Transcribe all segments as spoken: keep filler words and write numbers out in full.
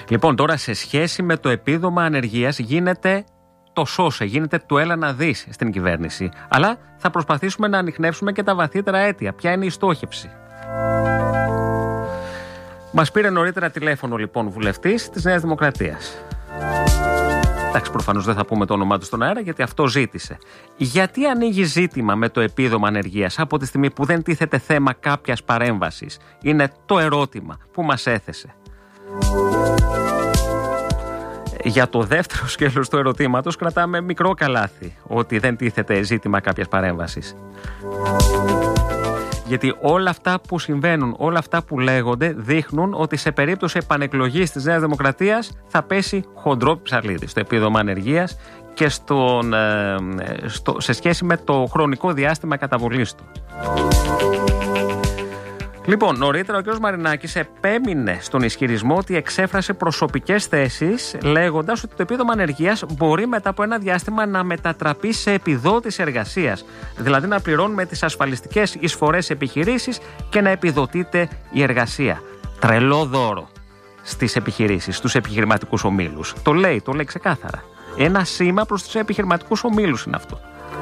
Λοιπόν, τώρα σε σχέση με το επίδομα ανεργίας γίνεται το σώσε, γίνεται το έλα να δεις στην κυβέρνηση. Αλλά θα προσπαθήσουμε να ανιχνεύσουμε και τα βαθύτερα αίτια. Ποια είναι η στόχευση? Μας πήρε νωρίτερα τηλέφωνο λοιπόν βουλευτής της Νέας Δημοκρατίας. Εντάξει, προφανώς δεν θα πούμε το όνομά του στον αέρα γιατί αυτό ζήτησε. Γιατί ανοίγει ζήτημα με το επίδομα ανεργίας από τη στιγμή που δεν τίθεται θέμα κάποιας παρέμβασης? Είναι το ερώτημα που μας έθεσε. Για το δεύτερο σκέλος του ερωτήματος κρατάμε μικρό καλάθι ότι δεν τίθεται ζήτημα κάποιας παρέμβασης. Γιατί όλα αυτά που συμβαίνουν, όλα αυτά που λέγονται δείχνουν ότι σε περίπτωση επανεκλογής της Νέας Δημοκρατίας θα πέσει χοντρό ψαλίδι στο επίδομα ανεργίας και στον, ε, στο, σε σχέση με το χρονικό διάστημα καταβολής του. Λοιπόν, νωρίτερα ο κ. Μαρινάκης επέμεινε στον ισχυρισμό ότι εξέφρασε προσωπικές θέσεις λέγοντας ότι το επίδομα ανεργίας μπορεί μετά από ένα διάστημα να μετατραπεί σε επιδότηση εργασίας. Δηλαδή να πληρώνουμε τις ασφαλιστικές εισφορές επιχειρήσεις και να επιδοτείται η εργασία. Τρελό δώρο στις επιχειρήσεις, στους επιχειρηματικούς ομίλους. Το λέει, το λέει ξεκάθαρα. Ένα σήμα προς τους επιχειρηματικούς ομίλους είναι αυτό.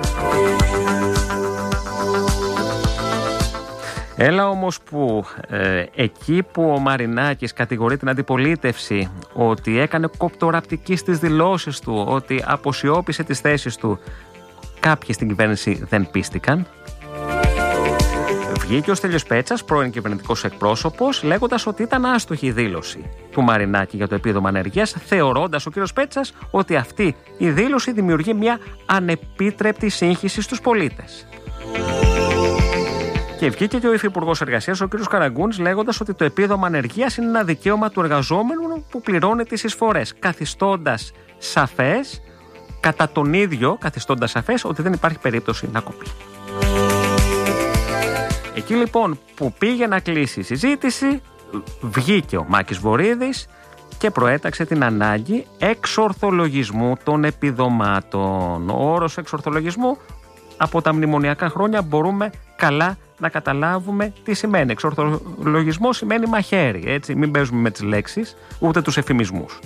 Έλα όμως που ε, εκεί που ο Μαρινάκης κατηγορεί την αντιπολίτευση ότι έκανε κοπτοραπτική στις δηλώσεις του, ότι αποσιώπησε τις θέσεις του, κάποιοι στην κυβέρνηση δεν πίστηκαν. Βγήκε ο Στέλιος Πέτσας, πρώην κυβερνητικός εκπρόσωπος, λέγοντας ότι ήταν άστοχη η δήλωση του Μαρινάκη για το επίδομα ανεργίας, θεωρώντας ο κύριος Πέτσας ότι αυτή η δήλωση δημιουργεί μια ανεπίτρεπτη σύγχυση στους πολίτες. Και βγήκε και ο Υφυπουργός Εργασίας, ο κ. Καραγκούνης, λέγοντας ότι το επίδομα ανεργίας είναι ένα δικαίωμα του εργαζόμενου που πληρώνει τις εισφορές, καθιστώντας σαφές, κατά τον ίδιο, καθιστώντας σαφές ότι δεν υπάρχει περίπτωση να κοπεί. Εκεί λοιπόν που πήγε να κλείσει η συζήτηση, βγήκε ο Μάκης Βορίδης και προέταξε την ανάγκη εξορθολογισμού των επιδομάτων. Ο όρος εξορθολογισμού από τα μνημονιακά χρόνια μπορούμε καλά να καταλάβουμε τι σημαίνει. Εξορθολογισμό σημαίνει μαχαίρι, έτσι, μην παίζουμε με τις λέξεις, ούτε τους εφημισμούς.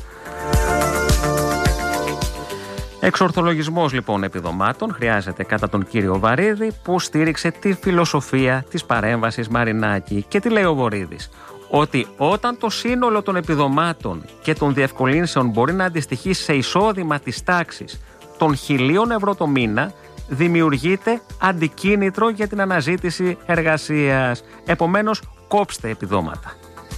Εξορθολογισμός λοιπόν επιδομάτων χρειάζεται κατά τον κύριο Βαρίδη, που στήριξε τη φιλοσοφία της παρέμβασης Μαρινάκη. Και τι λέει ο Βορίδης? Ότι όταν το σύνολο των επιδομάτων και των διευκολύνσεων μπορεί να αντιστοιχεί σε εισόδημα της τάξης των χιλίων ευρώ το μήνα, δημιουργείται αντικίνητρο για την αναζήτηση εργασίας. Επομένως, κόψτε επιδόματα.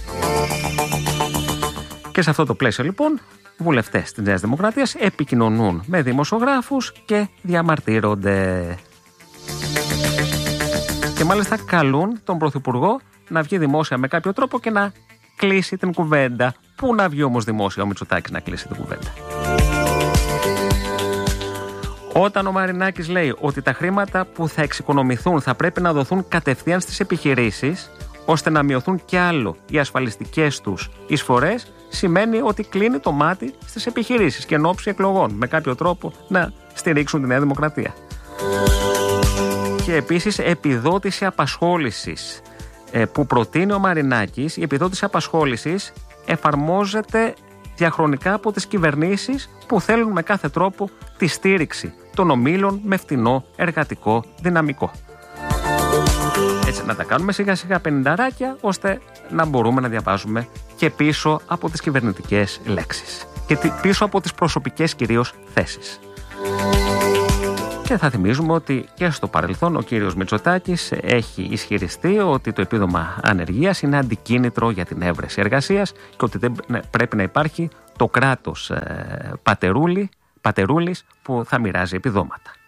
Και σε αυτό το πλαίσιο λοιπόν, βουλευτές της Νέας Δημοκρατίας επικοινωνούν με δημοσιογράφους και διαμαρτύρονται. Και μάλιστα καλούν τον Πρωθυπουργό να βγει δημόσια με κάποιο τρόπο και να κλείσει την κουβέντα. Πού να βγει όμως δημόσια ο Μητσοτάκης να κλείσει την κουβέντα? Όταν ο Μαρινάκης λέει ότι τα χρήματα που θα εξοικονομηθούν θα πρέπει να δοθούν κατευθείαν στις επιχειρήσεις, ώστε να μειωθούν κι άλλο οι ασφαλιστικές τους εισφορές, σημαίνει ότι κλείνει το μάτι στις επιχειρήσεις και εν ώψη εκλογών με κάποιο τρόπο να στηρίξουν τη Νέα Δημοκρατία. Και επίσης επιδότηση απασχόλησης που προτείνει ο Μαρινάκης, η επιδότηση απασχόλησης εφαρμόζεται διαχρονικά από τις κυβερνήσεις που θέλουν με κάθε τρόπο τη στήριξη των ομίλων με φτηνό εργατικό δυναμικό. Έτσι να τα κάνουμε σιγά σιγά πενηνταράκια, ώστε να μπορούμε να διαβάζουμε και πίσω από τις κυβερνητικές λέξεις και πίσω από τις προσωπικές κυρίως θέσεις. Και θα θυμίζουμε ότι και στο παρελθόν ο κύριος Μητσοτάκης έχει ισχυριστεί ότι το επίδομα ανεργίας είναι αντικίνητρο για την έβρεση εργασίας και ότι δεν πρέπει να υπάρχει το κράτος ε, πατερούλη, πατερούλης που θα μοιράζει επιδόματα.